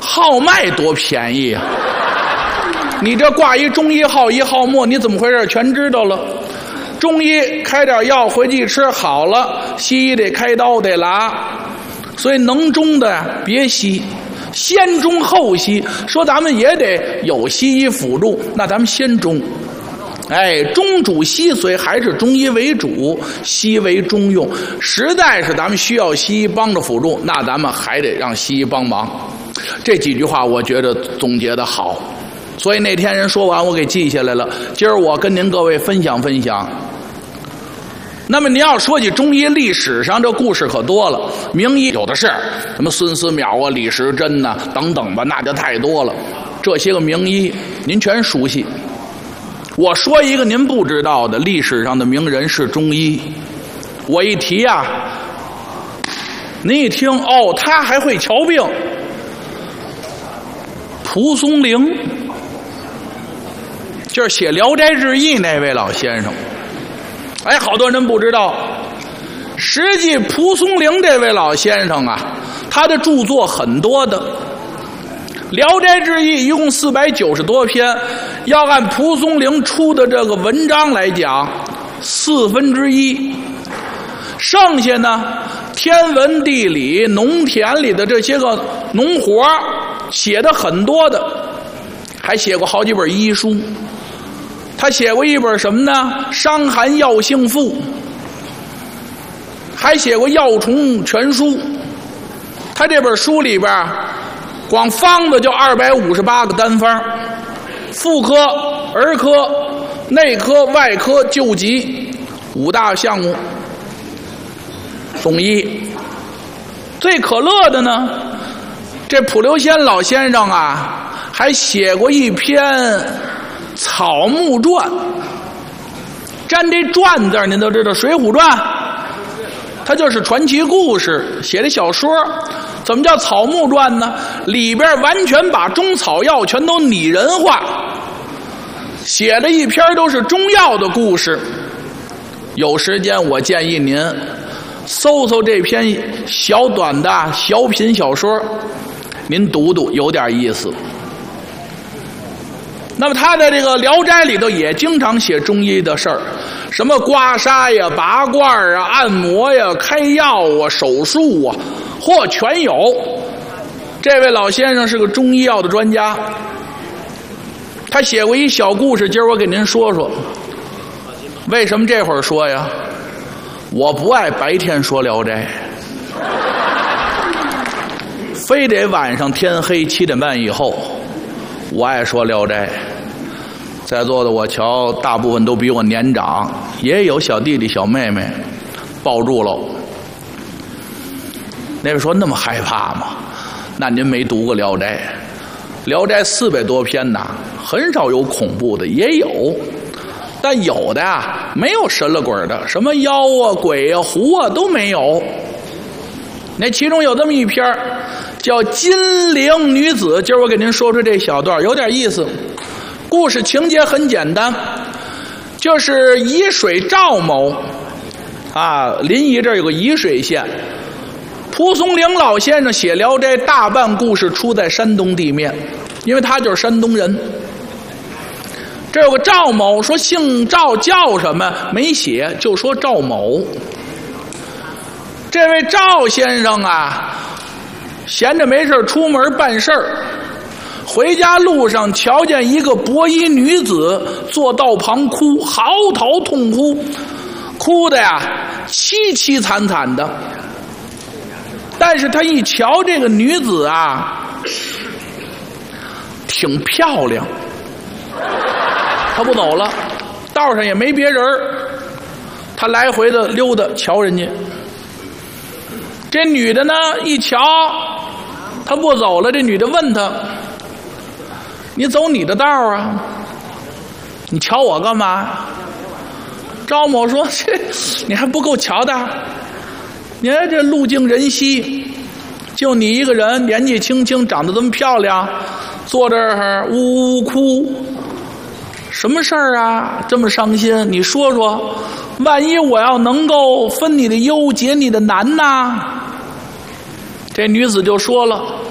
号脉多便宜啊！你这挂一中医号一号末，你怎么回事？全知道了。中医开点药回去一吃好了，西医得开刀得拉，所以能中的别西，先中后西。说咱们也得有西医辅助，那咱们先中。哎，中主西随，还是中医为主，西为中用。实在是咱们需要西医帮着辅助，那咱们还得让西医帮忙。这几句话我觉得总结得好，所以那天人说完我给记下来了。今儿我跟您各位分享分享。那么您要说起中医历史上这故事可多了，名医有的是，什么孙思邈啊、李时珍呐、等等吧，那就太多了。这些个名医您全熟悉。我说一个您不知道的历史上的名人是中医，我一提啊，您一听哦，他还会瞧病。蒲松龄，就是写《聊斋志异》那位老先生。哎，好多人不知道，实际蒲松龄这位老先生啊，他的著作很多的，《聊斋志异》一共490多篇，要按蒲松龄出的这个文章来讲，1/4，剩下呢，天文地理、农田里的这些个农活写的很多的，还写过好几本医书。他写过一本什么呢？《伤寒药性赋》，还写过《药虫全书》。他这本书里边，光方子就258个单方，妇科、儿科、内科、外科、救急5大项目。中医最可乐的呢，这蒲留仙老先生啊，还写过一篇草木传。沾这传字您都知道，《水浒传》它就是传奇故事写的小说。怎么叫草木传呢？里边完全把中草药全都拟人化，写了一篇都是中药的故事。有时间我建议您搜搜这篇小短的小品小说，您读读，有点意思。那么他在这个《聊斋》里头也经常写中医的事儿，什么刮痧呀、拔罐啊、按摩呀、开药啊、手术啊，或全有。这位老先生是个中医药的专家，他写过一小故事，今儿我给您说说。为什么这会儿说呀？我不爱白天说《聊斋》，非得晚上天黑7点半以后，我爱说《聊斋》。在座的我瞧，大部分都比我年长，也有小弟弟小妹妹，抱住了。那位说那么害怕吗？那您没读过《聊斋》，《聊斋》400多篇呐，很少有恐怖的，也有，但有的啊没有神了鬼的，什么妖啊、鬼啊、狐啊都没有。那其中有这么一篇叫《金陵女子》，今儿我给您说说这小段，有点意思。故事情节很简单，就是沂水赵某啊，临沂这儿有个沂水县。蒲松龄老先生写《聊斋》大半故事出在山东地面，因为他就是山东人。这有个赵某，说姓赵叫什么没写，就说赵某。这位赵先生啊，闲着没事出门办事儿，回家路上瞧见一个白衣女子坐道旁哭，嚎啕痛哭，哭的呀凄凄惨惨的。但是他一瞧这个女子啊，挺漂亮，他不走了，道上也没别人，他来回的溜达瞧人家。这女的呢一瞧他不走了，这女的问他，你走你的道啊，你瞧我干嘛？赵某说，你还不够瞧的，你看这路尽人稀，就你一个人年纪轻轻长得这么漂亮，坐这儿呜呜哭，什么事儿啊这么伤心？你说说，万一我要能够分你的忧解你的难呐？这女子就说了，